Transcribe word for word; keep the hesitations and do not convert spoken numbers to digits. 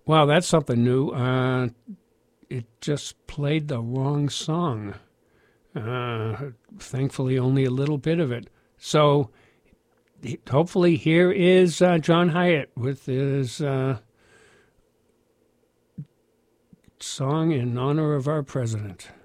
Wow, that's something new. Uh, it just played the wrong song. Uh, thankfully, only a little bit of it. So hopefully here is uh, John Hyatt with his uh, song in honor of our president.